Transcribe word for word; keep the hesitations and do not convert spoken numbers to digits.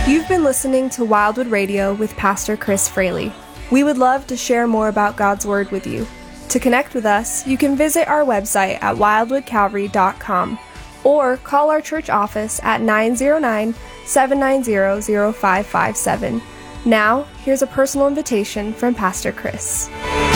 You've been listening to Wildwood Radio with Pastor Chris Fraley. We would love to share more about God's Word with you. To connect with us, you can visit our website at wildwood calvary dot com or call our church office at nine zero nine, seven nine zero, zero five five seven. Now, here's a personal invitation from Pastor Chris.